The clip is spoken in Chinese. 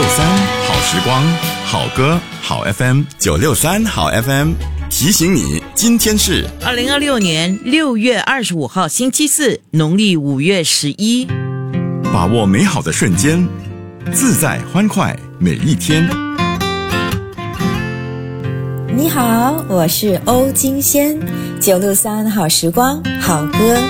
好时光，好歌好 FM，963好 FM 提醒你，今天是 2026年6月25号星期四，农历5月11。 把握美好的瞬间，自在欢快每一天。 你好，我是欧金仙，963好时光，好歌